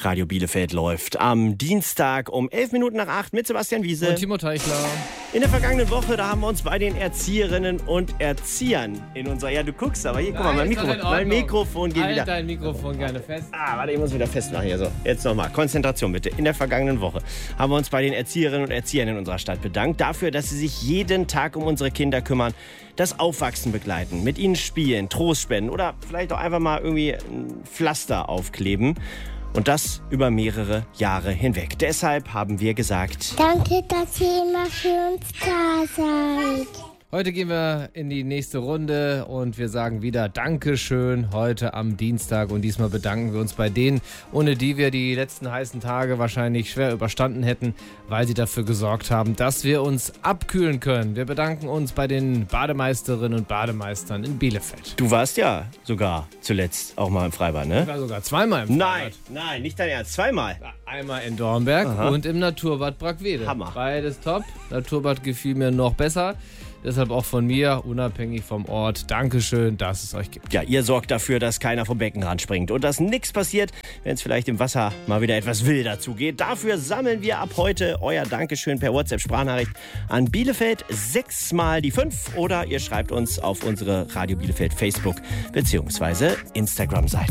Radio Bielefeld läuft am Dienstag um 11:08 mit Sebastian Wiese und Timo Teichler. In der vergangenen Woche, da haben wir uns bei den Erzieherinnen und Erziehern in unserer... Ja, du guckst, aber hier, guck mal, mein Mikrofon geht wieder... Dein Mikrofon gerne fest. Warte, ich muss wieder festmachen hier. So, jetzt nochmal. Konzentration bitte. In der vergangenen Woche haben wir uns bei den Erzieherinnen und Erziehern in unserer Stadt bedankt dafür, dass sie sich jeden Tag um unsere Kinder kümmern, das Aufwachsen begleiten, mit ihnen spielen, Trost spenden oder vielleicht auch einfach mal irgendwie ein Pflaster aufkleben. Und das über mehrere Jahre hinweg. Deshalb haben wir gesagt: Danke, dass ihr immer für uns da seid. Heute gehen wir in die nächste Runde und wir sagen wieder Dankeschön heute am Dienstag. Und diesmal bedanken wir uns bei denen, ohne die wir die letzten heißen Tage wahrscheinlich schwer überstanden hätten, weil sie dafür gesorgt haben, dass wir uns abkühlen können. Wir bedanken uns bei den Bademeisterinnen und Bademeistern in Bielefeld. Du warst ja sogar zuletzt auch mal im Freibad, ne? Ich war sogar zweimal im Freibad. Nein, nicht dein Ernst. Zweimal? Einmal in Dornberg und im Naturbad Brackwede. Hammer. Beides top. Naturbad gefiel mir noch besser. Deshalb auch von mir, unabhängig vom Ort, Dankeschön, dass es euch gibt. Ja, ihr sorgt dafür, dass keiner vom Beckenrand springt und dass nichts passiert, wenn es vielleicht im Wasser mal wieder etwas wilder zugeht. Dafür sammeln wir ab heute euer Dankeschön per WhatsApp-Sprachnachricht an Bielefeld 6 mal die 5 oder ihr schreibt uns auf unsere Radio Bielefeld Facebook bzw. Instagram-Seite.